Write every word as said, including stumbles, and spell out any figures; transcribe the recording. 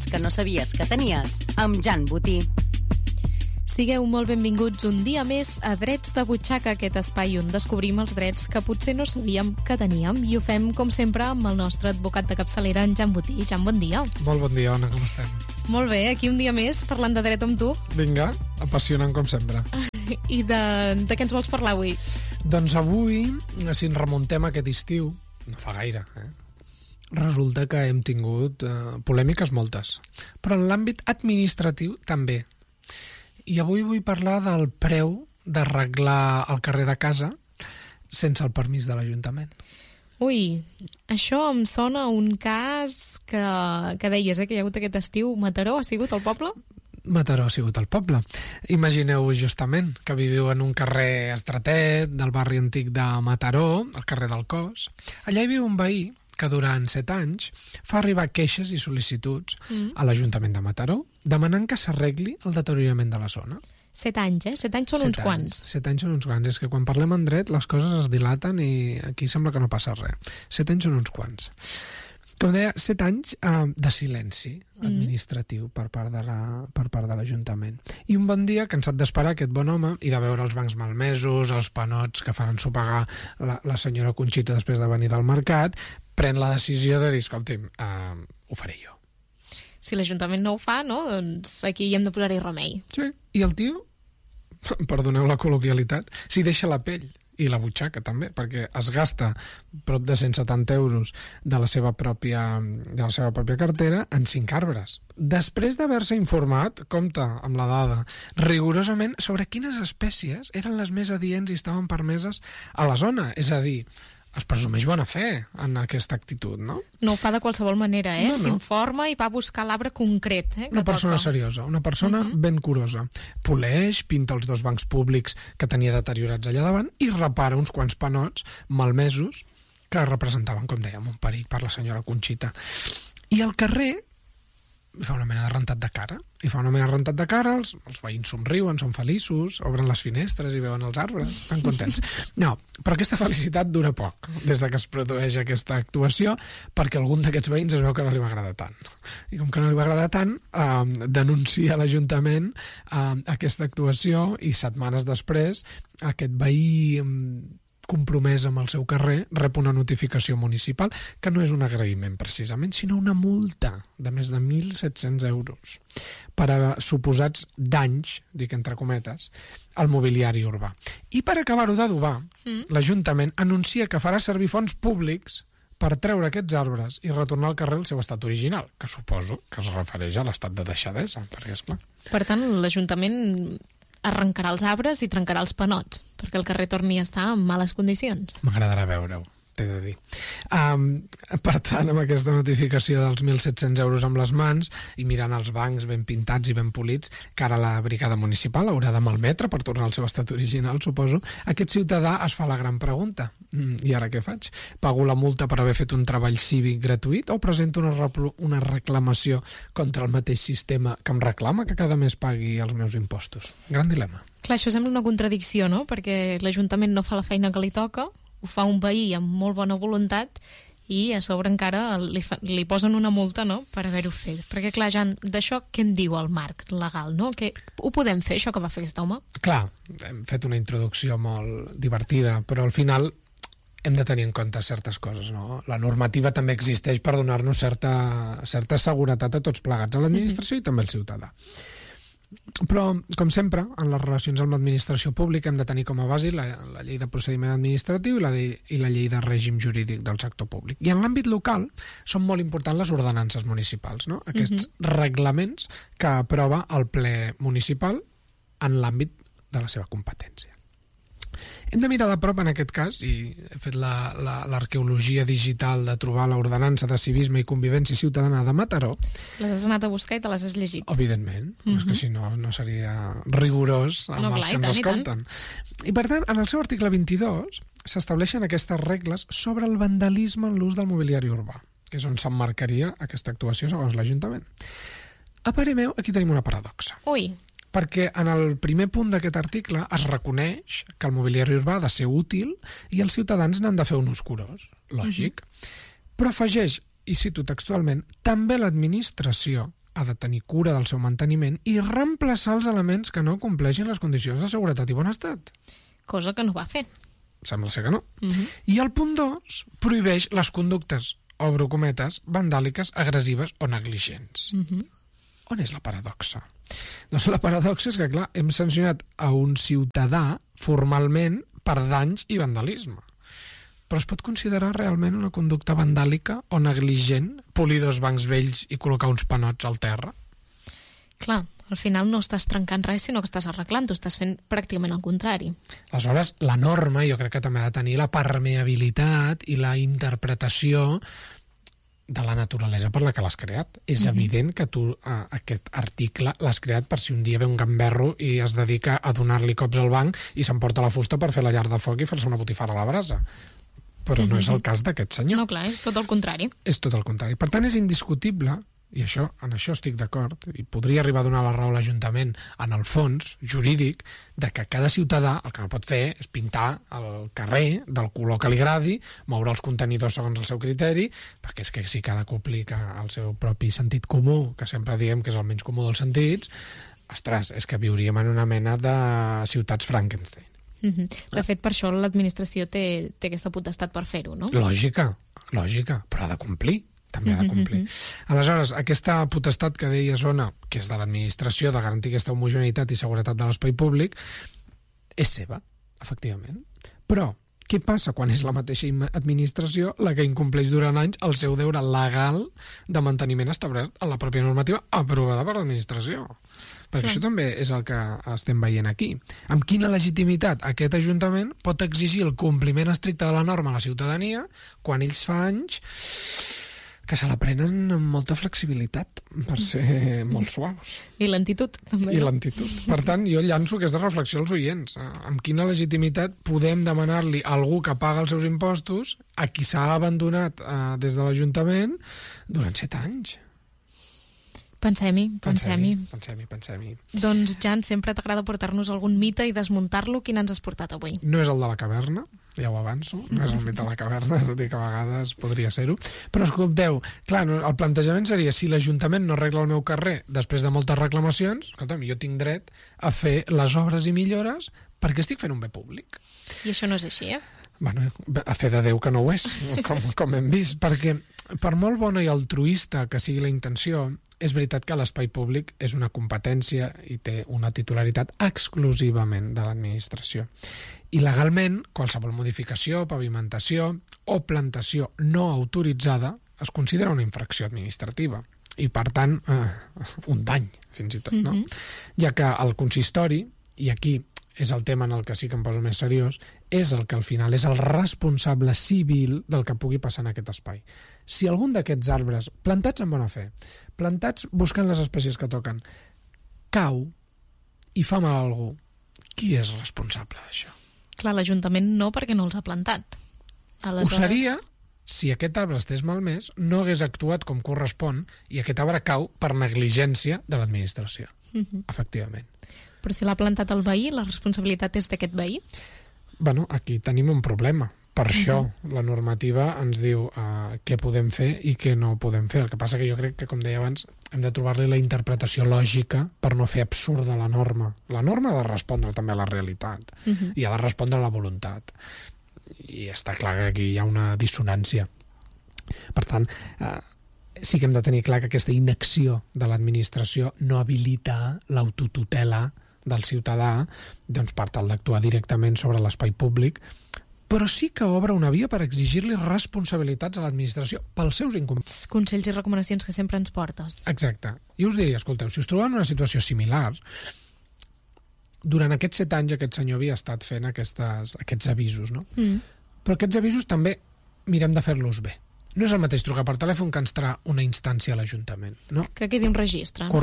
drets que no sabies que tenies amb Jan Botí. Sigueu molt benvinguts un dia més a Drets de Butxaca, aquest espai on descobrim els drets que potser no sabíem que teníem. I ho fem, com sempre, amb el nostre advocat de capçalera, en Jan Botí. Jan, bon dia. Molt bon dia, Ona, com estem? Molt bé, aquí un dia més parlant de dret amb tu. Vinga, apassionant com sempre. I de, de què ens vols parlar avui? Doncs avui, si ens remuntem a aquest estiu, no fa gaire, eh? Resulta que hem tingut eh, polèmiques moltes, però en l'àmbit administratiu també. I avui vull parlar del preu d'arreglar el carrer de casa sense el permís de l'Ajuntament. Ui, això em sona a un cas que, que deies, eh, que hi ha hagut aquest estiu. Mataró ha sigut el poble? Mataró ha sigut el poble. Imagineu justament que viviu en un carrer estretet del barri antic de Mataró, el carrer del Cos. Allà hi viu un veí que durant set anys fa arribar queixes i sol·licituds mm. a l'Ajuntament de Mataró demanant que s'arregli el deteriorament de la zona. Set anys, eh? Set anys són set uns anys. quants. Set anys són uns quants. És que quan parlem en dret les coses es dilaten i aquí sembla que no passa res. Set anys són uns quants. Com deia, set anys eh, de silenci administratiu mm. per part de la, per part de l'Ajuntament. I un bon dia, cansat d'esperar aquest bon home i de veure els bancs malmesos, els panots que fan ensopegar la, la senyora Conxita després de venir del mercat, pren la decisió de dir, escolti'm, eh, ho faré jo. Si l'Ajuntament no ho fa, no? Doncs aquí hi hem de posar-hi remei. Sí, i el tio, perdoneu la col·loquialitat, s'hi deixa la pell i la butxaca també, perquè es gasta prop de cent setanta euros de la seva pròpia, de la seva pròpia cartera en cinc arbres. Després d'haver-se informat, compte amb la dada, rigorosament sobre quines espècies eren les més adients i estaven permeses a la zona. És a dir, es presumeix bona fe en aquesta actitud, no? No ho fa de qualsevol manera, eh? No, no. S'informa i va a buscar l'arbre concret, eh? Una persona toca. seriosa, una persona uh-huh. ben curosa. Poleix, pinta els dos bancs públics que tenia deteriorats allà davant i repara uns quants panots malmesos que representaven, com dèiem, un perill per la senyora Conxita. I al carrer fa una mena de rentat de cara. I fa una mena de rentat de cara, els, els veïns somriuen, són feliços, obren les finestres i veuen els arbres, estan contents. No, però aquesta felicitat dura poc, des de que es produeix aquesta actuació, perquè algun d'aquests veïns es veu que no li va agradar tant. I com que no li va agradar tant, eh, denuncia a l'Ajuntament eh, aquesta actuació i setmanes després aquest veí eh, compromès amb el seu carrer, rep una notificació municipal, que no és un agraïment precisament, sinó una multa de més de mil set-cents euros per a suposats danys, dic entre cometes, al mobiliari urbà. I per acabar-ho d'adobar, mm. l'Ajuntament anuncia que farà servir fons públics per treure aquests arbres i retornar al carrer el seu estat original, que suposo que es refereix a l'estat de deixadesa, perquè és clar. Per tant, l'Ajuntament arrencarà els arbres i trencarà els panots, perquè el carrer torni a estar en males condicions. M'agradarà veure-ho, t'he de dir. Um, per tant, amb aquesta notificació dels mil set-cents euros amb les mans i mirant els bancs ben pintats i ben polits, que ara la brigada municipal haurà de malmetre per tornar al seu estat original, suposo, aquest ciutadà es fa la gran pregunta. Mm, I ara què faig? Pago la multa per haver fet un treball cívic gratuït o presento una, una reclamació contra el mateix sistema que em reclama que cada mes pagui els meus impostos? Gran dilema. Clar, això sembla una contradicció, no? Perquè l'Ajuntament no fa la feina que li toca, ho fa un veí amb molt bona voluntat i a sobre encara li, fa, li posen una multa, no?, per haver-ho fet. Perquè, clar, Jan, d'això què en diu el marc legal, no? Que ho podem fer, això que va fer aquest home? Clar, hem fet una introducció molt divertida, però al final hem de tenir en compte certes coses, no? La normativa també existeix per donar-nos certa, certa seguretat a tots plegats, a l'administració mm-hmm. i també al ciutadà. Però, com sempre, en les relacions amb l'administració pública hem de tenir com a base la, la llei de procediment administratiu i la, de, i la llei de règim jurídic del sector públic. I en l'àmbit local són molt importants les ordenances municipals, no? Aquests mm-hmm. reglaments que aprova el ple municipal en l'àmbit de la seva competència. Hem de mirar de prop en aquest cas, i he fet l'arqueologia la, la, digital de trobar l'ordenança de civisme i convivència ciutadana de Mataró. Les has anat a buscar i te les has llegit. Evidentment, mm-hmm. és que si no, no seria rigorós amb no, els clar, que ens tant, escolten. I, I per tant, en el seu article vint-i-dos s'estableixen aquestes regles sobre el vandalisme en l'ús del mobiliari urbà, que és on s'emmarcaria aquesta actuació segons l'Ajuntament. A parer meu, aquí tenim una paradoxa. Ui. Perquè en el primer punt d'aquest article es reconeix que el mobiliari urbà ha de ser útil i els ciutadans n'han de fer un ús curós, lògic. Uh-huh. Però afegeix, i cito textualment, també l'administració ha de tenir cura del seu manteniment i reemplaçar els elements que no compleixin les condicions de seguretat i bon estat. Cosa que no va fer. Sembla ser que no. Uh-huh. I el punt dos prohibeix les conductes, obro cometes, vandàliques, agressives o negligents. Uh-huh. On és la paradoxa? Doncs la paradoxa és que, clar, hem sancionat a un ciutadà formalment per danys i vandalisme. Però es pot considerar realment una conducta vandàlica o negligent polir dos bancs vells i col·locar uns panots al terra? Clar, al final no estàs trencant res, sinó que estàs arreglant, tu estàs fent pràcticament el contrari. Aleshores, la norma jo crec que també ha de tenir la permeabilitat i la interpretació de la naturalesa per la que l'has creat. És mm-hmm. evident que tu eh, aquest article l'has creat per si un dia ve un gamberro i es dedica a donar-li cops al banc i s'emporta la fusta per fer la llar de foc i fer-se una botifarra a la brasa. Però no és el cas d'aquest senyor. No, clar, és tot el contrari. És tot el contrari. Per tant, és indiscutible, i això en això estic d'acord, i podria arribar a donar la raó a l'Ajuntament en el fons jurídic, de que cada ciutadà el que no pot fer és pintar el carrer del color que li agradi, moure els contenidors segons el seu criteri, perquè és que si cadascú aplica el seu propi sentit comú, que sempre diem que és el menys comú dels sentits, ostres, és que viuríem en una mena de ciutats Frankenstein. Uh-huh. De fet, per això l'administració té, té aquesta potestat per fer-ho, no? Lògica, lògica, però ha de complir, també ha de complir. Uh-huh. Aleshores, aquesta potestat que deia Ona, que és de l'administració, de garantir aquesta homogeneïtat i seguretat de l'espai públic, és seva, efectivament. Però què passa quan és la mateixa administració la que incompleix durant anys el seu deure legal de manteniment establert en la pròpia normativa aprovada per l'administració? Perquè Clar. Això també és el que estem veient aquí. Amb quina legitimitat aquest Ajuntament pot exigir el compliment estricte de la norma a la ciutadania quan ells fa anys que se la prenen amb molta flexibilitat per ser molt suaus. I lentitud, també. I lentitud. Per tant, jo llanço aquesta reflexió als oients. Amb quina legitimitat podem demanar-li a algú que paga els seus impostos a qui s'ha abandonat eh, des de l'Ajuntament durant set anys? Pensem-hi, pensem-hi. Pensem-hi, pensem-hi. Doncs, Jan, sempre t'agrada portar-nos algun mite i desmuntar-lo. Quin ens has portat avui? No és el de la caverna, ja ho avanço, no és el mite de la caverna, és a dir, que a vegades podria ser-ho. Però escolteu, clar, el plantejament seria si l'Ajuntament no arregla el meu carrer després de moltes reclamacions, escolta'm, jo tinc dret a fer les obres i millores perquè estic fent un bé públic. I això no és així, eh? Bueno, a fe de Déu que no ho és, com, com hem vist, perquè per molt bona i altruista que sigui la intenció, és veritat que l'espai públic és una competència i té una titularitat exclusivament de l'administració. I legalment, qualsevol modificació, pavimentació o plantació no autoritzada es considera una infracció administrativa i, per tant, eh, un dany, fins i tot, no? Mm-hmm. Ja que el consistori, i aquí és el tema en el que sí que em poso més seriós, és el que al final és el responsable civil del que pugui passar en aquest espai. Si algun d'aquests arbres, plantats amb bona fe, plantats buscant les espècies que toquen, cau i fa mal a algú, qui és responsable d'això? Clar, l'Ajuntament no, perquè no els ha plantat. Aleshores... Ho seria si aquest arbre estés malmès, no hagués actuat com correspon i aquest arbre cau per negligència de l'administració, uh-huh. efectivament. Però si l'ha plantat el veí, la responsabilitat és d'aquest veí? Bueno, aquí tenim un problema. Per uh-huh. això la normativa ens diu uh, què podem fer i què no podem fer. El que passa que jo crec que, com deia abans, hem de trobar-li la interpretació lògica per no fer absurda la norma. La norma ha de respondre també a la realitat uh-huh. i ha de respondre a la voluntat. I està clar que aquí hi ha una dissonància. Per tant, eh, sí que hem de tenir clar que aquesta inacció de l'administració no habilita l'autotutela del ciutadà doncs, per tal d'actuar directament sobre l'espai públic, però sí que obre una via per exigir-li responsabilitats a l'administració pels seus incompliments. Consells i recomanacions que sempre ens portes. Exacte. I us diria, escolteu, si us trobeu en una situació similar, durant aquests set anys aquest senyor havia estat fent aquestes, aquests avisos, no? Mm. Però aquests avisos també mirem de fer-los bé. No és el mateix trucar per telèfon que entrar una instància a l'Ajuntament, no? Que quedi un registre.